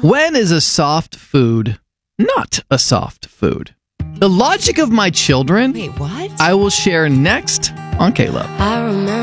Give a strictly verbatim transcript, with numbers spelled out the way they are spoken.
When is a soft food not a soft food? The logic of my children, Wait, what? I will share next on K-Love. I remember